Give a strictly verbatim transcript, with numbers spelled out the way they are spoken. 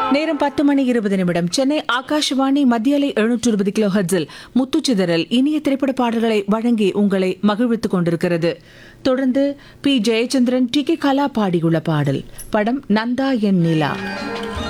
நேரம் பத்து மணி இருபது நிமிடம். சென்னை ஆகாஷவாணி மத்தியலை எழுநூற்று இருபது கிலோ ஹெர்ட்ஸில் முத்துச்சிதறல் இனிய திரைப்பட பாடல்களை வழங்கி உங்களை மகிழ்வித்துக் கொண்டிருக்கிறது. தொடர்ந்து பி ஜெயச்சந்திரன் டி கே கலா பாடியுள்ள பாடல். படம் நந்தா என் நிலா.